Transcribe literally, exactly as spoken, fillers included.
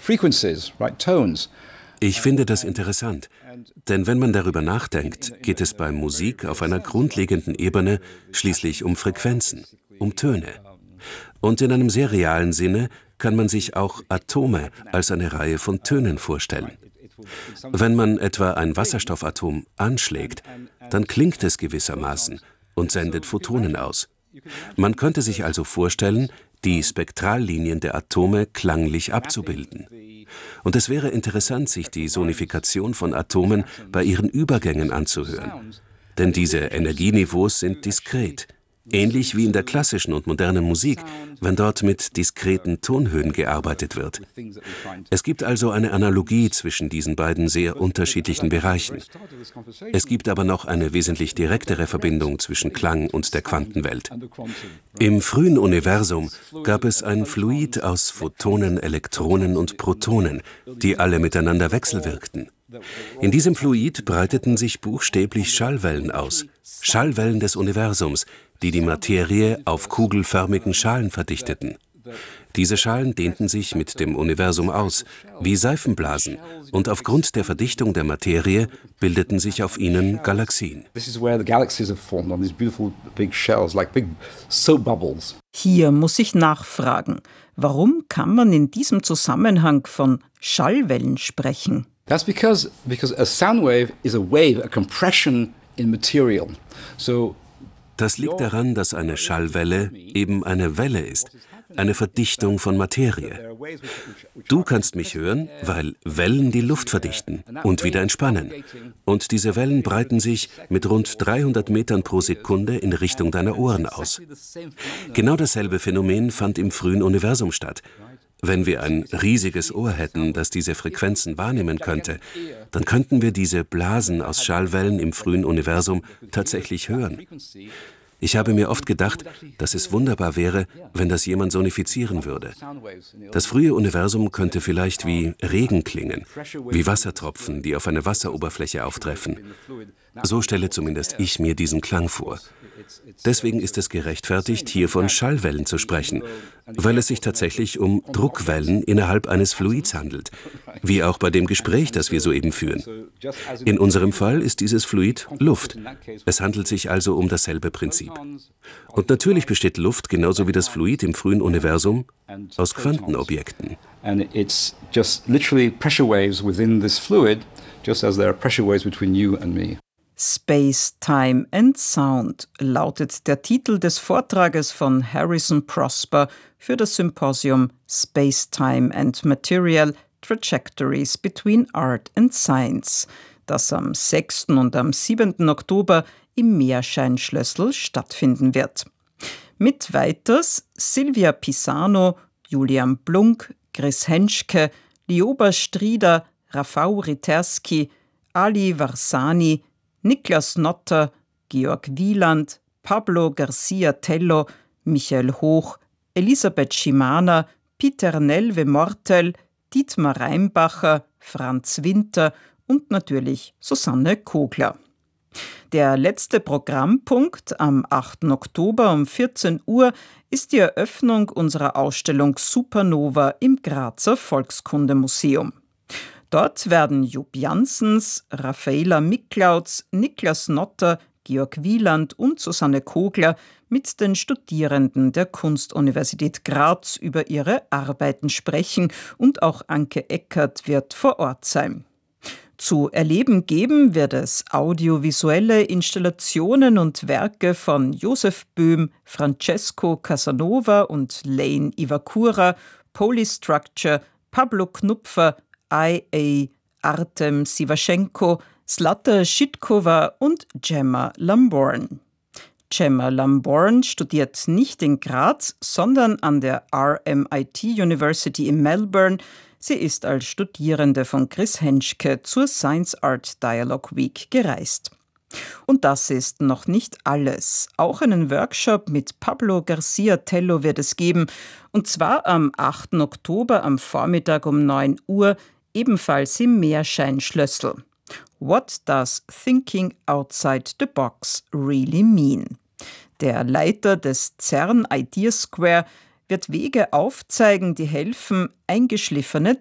frequencies, right, tones. Ich finde das interessant, denn wenn man darüber nachdenkt, geht es bei Musik auf einer grundlegenden Ebene schließlich um Frequenzen, um Töne. Und in einem sehr realen Sinne kann man sich auch Atome als eine Reihe von Tönen vorstellen. Wenn man etwa ein Wasserstoffatom anschlägt, dann klingt es gewissermaßen und sendet Photonen aus. Man könnte sich also vorstellen, die Spektrallinien der Atome klanglich abzubilden. Und es wäre interessant, sich die Sonifikation von Atomen bei ihren Übergängen anzuhören. Denn diese Energieniveaus sind diskret. Ähnlich wie in der klassischen und modernen Musik, wenn dort mit diskreten Tonhöhen gearbeitet wird. Es gibt also eine Analogie zwischen diesen beiden sehr unterschiedlichen Bereichen. Es gibt aber noch eine wesentlich direktere Verbindung zwischen Klang und der Quantenwelt. Im frühen Universum gab es ein Fluid aus Photonen, Elektronen und Protonen, die alle miteinander wechselwirkten. In diesem Fluid breiteten sich buchstäblich Schallwellen aus, Schallwellen des Universums, die die Materie auf kugelförmigen Schalen verdichteten. Diese Schalen dehnten sich mit dem Universum aus, wie Seifenblasen, und aufgrund der Verdichtung der Materie bildeten sich auf ihnen Galaxien. Hier muss ich nachfragen, warum kann man in diesem Zusammenhang von Schallwellen sprechen? That's because because a sound wave is a wave, a compression in material. So Das liegt daran, dass eine Schallwelle eben eine Welle ist, eine Verdichtung von Materie. Du kannst mich hören, weil Wellen die Luft verdichten und wieder entspannen. Und diese Wellen breiten sich mit rund dreihundert Metern pro Sekunde in Richtung deiner Ohren aus. Genau dasselbe Phänomen fand im frühen Universum statt. Wenn wir ein riesiges Ohr hätten, das diese Frequenzen wahrnehmen könnte, dann könnten wir diese Blasen aus Schallwellen im frühen Universum tatsächlich hören. Ich habe mir oft gedacht, dass es wunderbar wäre, wenn das jemand sonifizieren würde. Das frühe Universum könnte vielleicht wie Regen klingen, wie Wassertropfen, die auf eine Wasseroberfläche auftreffen. So stelle zumindest ich mir diesen Klang vor. Deswegen ist es gerechtfertigt, hier von Schallwellen zu sprechen, weil es sich tatsächlich um Druckwellen innerhalb eines Fluids handelt, wie auch bei dem Gespräch, das wir soeben führen. In unserem Fall ist dieses Fluid Luft. Es handelt sich also um dasselbe Prinzip. Und natürlich besteht Luft genauso wie das Fluid im frühen Universum aus Quantenobjekten. And it's just literally pressure waves within this fluid, just as there are pressure waves between you and me. Space, Time and Sound lautet der Titel des Vortrages von Harrison Prosper für das Symposium Space, Time and Material – Trajectories between Art and Science, das am sechsten und am siebenten Oktober im Meerscheinschlössl stattfinden wird. Mit weiters Silvia Pisano, Julian Blunk, Chris Henschke, Lioba Strieder, Rafał Ryterski, Ali Varsani, Niklas Notter, Georg Wieland, Pablo Garcia Tello, Michael Hoch, Elisabeth Schimana, Peter Nelve Mortel, Dietmar Reinbacher, Franz Winter und natürlich Susanne Kogler. Der letzte Programmpunkt am achten Oktober um vierzehn Uhr ist die Eröffnung unserer Ausstellung Supernova im Grazer Volkskundemuseum. Dort werden Jupp Janssens, Raffaela Miklauds, Niklas Notter, Georg Wieland und Susanne Kogler mit den Studierenden der Kunstuniversität Graz über ihre Arbeiten sprechen und auch Anke Eckert wird vor Ort sein. Zu erleben geben wird es audiovisuelle Installationen und Werke von Josef Böhm, Francesco Casanova und Lane Iwakura, Polystructure, Pablo Knupfer, I A, Artem Sivaschenko, Zlata Schitkova und Gemma Lamborn. Gemma Lamborn studiert nicht in Graz, sondern an der R M I T University in Melbourne. Sie ist als Studierende von Chris Henschke zur Science Art Dialogue Week gereist. Und das ist noch nicht alles. Auch einen Workshop mit Pablo Garcia Tello wird es geben, und zwar am achten Oktober am Vormittag um neun Uhr, ebenfalls im Meerscheinschlössl. What does thinking outside the box really mean? Der Leiter des CERN Idea Square wird Wege aufzeigen, die helfen, eingeschliffene